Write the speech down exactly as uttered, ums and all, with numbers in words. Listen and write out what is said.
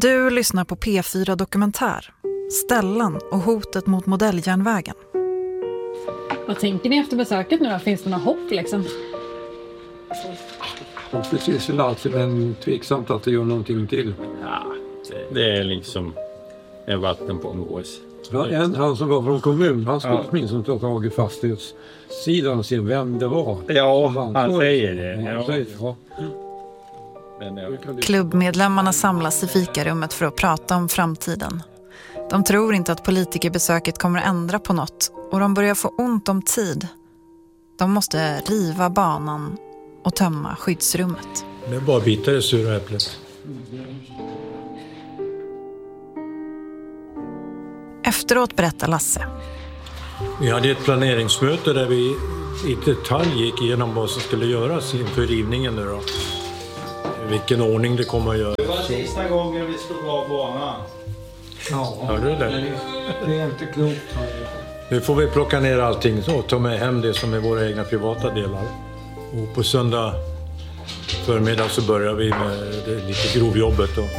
Du lyssnar på P fyra Dokumentär, Stellan och hotet mot modelljärnvägen. Vad tänker ni efter besöket nu då? Finns det något hopp liksom? Precis väl alltid, men tveksamt att det gör någonting till. Ja, det är liksom en vatten på en gås. Ja, en han som var från kommun, han skulle ja. minst inte ta tag i fastighetssidan och se vem det var. Ja, han, han säger det. Ja. Han säger det, ja. Men, ja. Klubbmedlemmarna samlas i fikarummet för att prata om framtiden. De tror inte att politikerbesöket kommer att ändra på något och de börjar få ont om tid. De måste riva banan och tömma skyddsrummet. Det är bara bitar i sura äpplet. Efteråt berättar Lasse. Vi hade ett planeringsmöte där vi i detalj gick igenom vad som skulle göras inför rivningen nu då. Vilken ordning det kommer att göra. Det var sista gången vi slog av banan. Ja, hörde du det? Det är inte klokt. Nu får vi plocka ner allting och ta med hem det som är våra egna privata delar. Och på söndag förmiddag så börjar vi med det lite grovjobbet då.